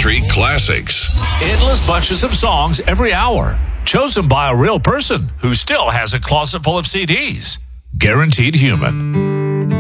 country classics. Endless bunches of songs every hour, chosen by a real person who still has a closet full of CDs. Guaranteed Human.